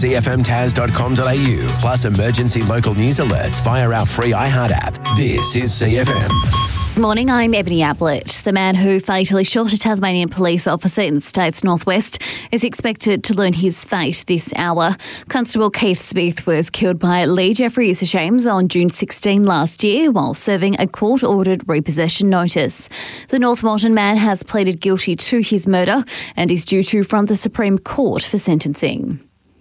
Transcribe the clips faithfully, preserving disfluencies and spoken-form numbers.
c f m tas dot com dot a u, plus emergency local news alerts via our free iHeart app. This is C F M. Good morning, I'm Ebony Ablett. The man who fatally shot a Tasmanian police officer in the state's northwest is expected to learn his fate this hour. Constable Keith Smith was killed by Lee Jeffries James on June sixteenth last year while serving a court-ordered repossession notice. The North Moreton man has pleaded guilty to his murder and is due to front the Supreme Court for sentencing.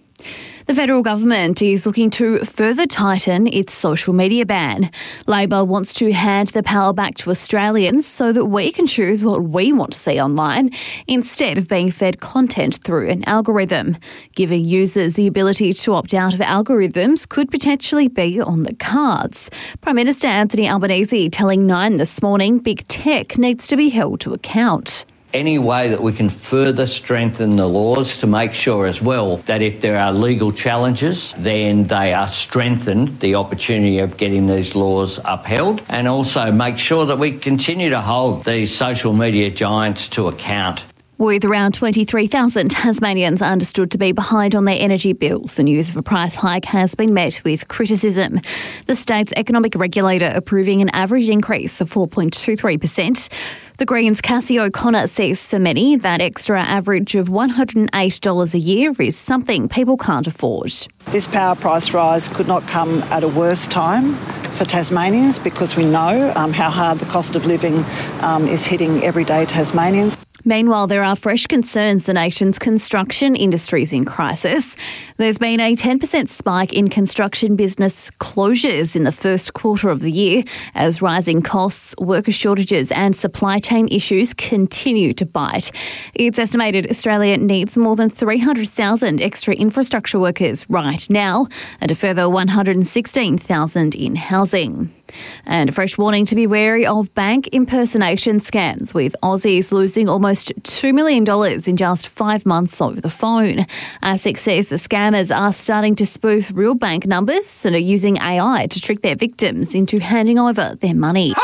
The federal government is looking to further tighten its social media ban. Labor wants to hand the power back to Australians so that we can choose what we want to see online instead of being fed content through an algorithm. Giving users the ability to opt out of algorithms could potentially be on the cards. Prime Minister Anthony Albanese telling Nine this morning big tech needs to be held to account. Any way that we can further strengthen the laws to make sure as well that if there are legal challenges, then they are strengthened, the opportunity of getting these laws upheld, and also make sure that we continue to hold these social media giants to account. With around twenty-three thousand Tasmanians understood to be behind on their energy bills, the news of a price hike has been met with criticism. The state's economic regulator approving an average increase of four point two three percent. The Greens' Cassie O'Connor says for many, that extra average of one hundred eight dollars a year is something people can't afford. This power price rise could not come at a worse time for Tasmanians because we know um, how hard the cost of living um, is hitting everyday Tasmanians. Meanwhile, there are fresh concerns the nation's construction industry is in crisis. There's been a ten percent spike in construction business closures in the first quarter of the year as rising costs, worker shortages and supply chain issues continue to bite. It's estimated Australia needs more than three hundred thousand extra infrastructure workers right now and a further one hundred sixteen thousand in housing. And a fresh warning to be wary of bank impersonation scams, with Aussies losing almost two million dollars in just five months over the phone. ASIC says the scammers are starting to spoof real bank numbers and are using A I to trick their victims into handing over their money.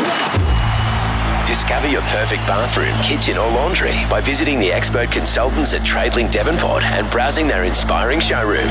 Discover your perfect bathroom, kitchen or laundry by visiting the expert consultants at Tradelink Devonport and browsing their inspiring showroom.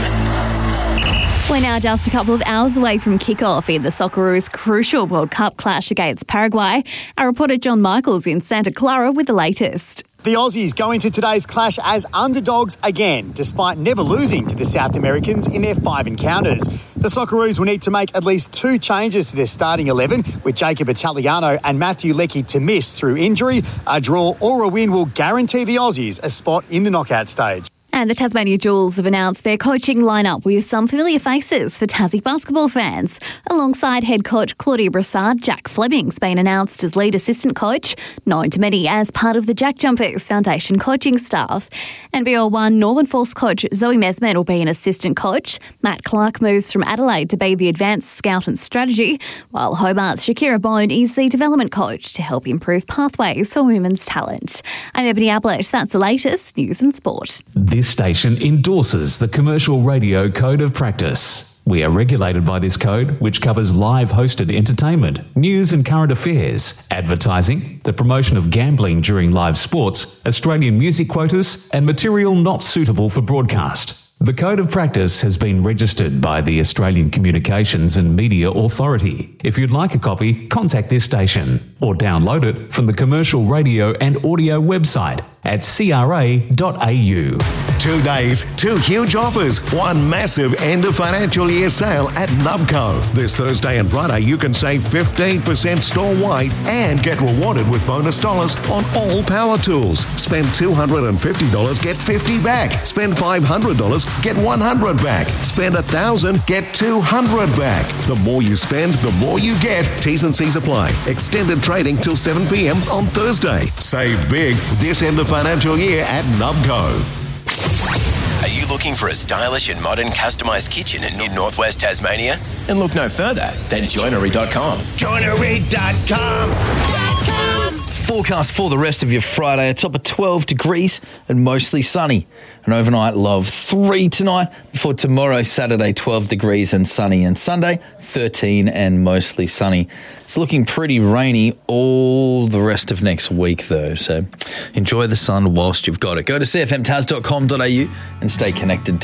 We're now just a couple of hours away from kick-off in the Socceroos' crucial World Cup clash against Paraguay. Our reporter John Michaels in Santa Clara with the latest. The Aussies go into today's clash as underdogs again, despite never losing to the South Americans in their five encounters. The Socceroos will need to make at least two changes to their starting eleven, with Jacob Italiano and Matthew Leckie to miss through injury. A draw or a win will guarantee the Aussies a spot in the knockout stage. And the Tasmania Jewels have announced their coaching lineup with some familiar faces for Tassie basketball fans. Alongside head coach Claudia Brassard, Jack Fleming's been announced as lead assistant coach, known to many as part of the Jack Jumpers Foundation coaching staff. N B L one Northern Force coach Zoe Mesman will be an assistant coach. Matt Clark moves from Adelaide to be the advanced scout and strategy, while Hobart's Shakira Bone is the development coach to help improve pathways for women's talent. I'm Ebony Ablett. That's the latest news and sport. This station endorses the Commercial Radio Code of Practice. We are regulated by this code, which covers live hosted entertainment, news and current affairs, advertising, the promotion of gambling during live sports, Australian music quotas, and material not suitable for broadcast. The Code of Practice has been registered by the Australian Communications and Media Authority. If you'd like a copy, contact this station or download it from the Commercial Radio and Audio website at c r a dot a u. Two days, two huge offers, one massive end of financial year sale at Nubco. This Thursday and Friday you can save fifteen percent store-wide and get rewarded with bonus dollars on all power tools. Spend two hundred fifty dollars, get fifty dollars back. Spend five hundred dollars, get one hundred dollars back. Spend one thousand dollars, get two hundred dollars back. The more you spend, the more you get. T's and C's apply. Extended trading till seven p.m. on Thursday. Save big this end of financial year at Nubco. Are you looking for a stylish and modern customised kitchen in Northwest Tasmania? Then look no further than joinery dot com. joinery dot com. Forecast for the rest of your Friday, a top of twelve degrees and mostly sunny. An overnight low of three tonight. For tomorrow, Saturday, twelve degrees and sunny. And Sunday, thirteen and mostly sunny. It's looking pretty rainy all the rest of next week, though. So enjoy the sun whilst you've got it. Go to c f m tas dot com dot a u and stay connected